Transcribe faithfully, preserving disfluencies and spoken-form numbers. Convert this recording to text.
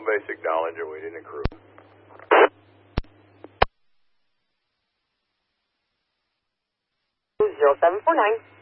Basic knowledge awaiting the crew. zero seven four nine.